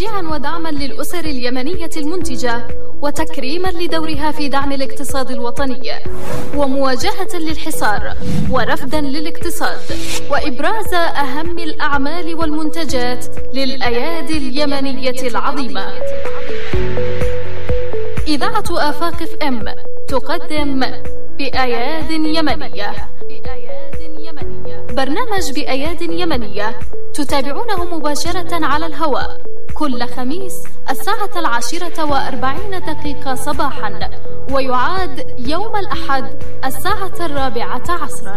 تشجيعا ودعما للأسر اليمنية المنتجة، وتكريما لدورها في دعم الاقتصاد الوطني، ومواجهة للحصار، ورفدا للاقتصاد، وإبراز أهم الأعمال والمنتجات للأيادي اليمنية العظيمة. إذاعة آفاق FM تقدم بأياد يمنية، برنامج بأياد يمنية تتابعونه مباشرة على الهواء كل خميس 10:40 صباحا، ويعاد يوم الأحد 4:00 عصرا.